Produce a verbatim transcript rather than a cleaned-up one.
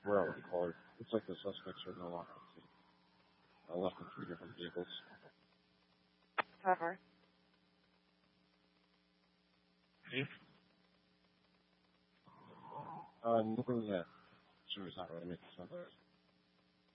Where are we called? Looks like the suspects are no longer on scene. I left in three different vehicles. Cover. Chief? Uh, nothing yet. Sure, it's not really making sense.